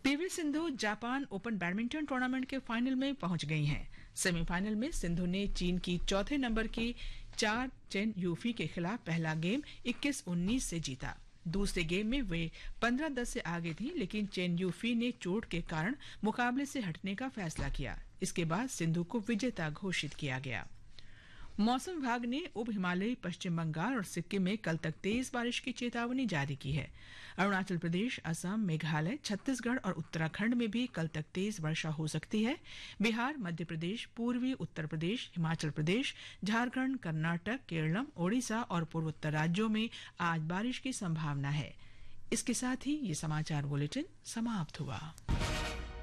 PV Sindhu Japan open badminton tournament के final में पहुंच गई हैं। सेमीफाइनल में सिंधु ने चीन की चौथे नंबर की चेन यूफी के खिलाफ पहला गेम 21-19 से जीता। दूसरे गेम में वे 15-10 से आगे थी, लेकिन चेन यूफी ने चोट के कारण मुकाबले से हटने का फैसला किया। इसके बाद सिंधु को विजेता घोषित किया गया। मौसम विभाग ने उप हिमालयी पश्चिम बंगाल और सिक्किम में कल तक तेज बारिश की चेतावनी जारी की है। अरुणाचल प्रदेश, असम, मेघालय, छत्तीसगढ़ और उत्तराखंड में भी कल तक तेज वर्षा हो सकती है। बिहार, मध्य प्रदेश, पूर्वी उत्तर प्रदेश, हिमाचल प्रदेश, झारखंड, कर्नाटक, केरलम, ओडिशा और पूर्वोत्तर राज्यों में आज बारिश की संभावना है। इसके साथ ही ये समाचार बुलेटिन समाप्त हुआ।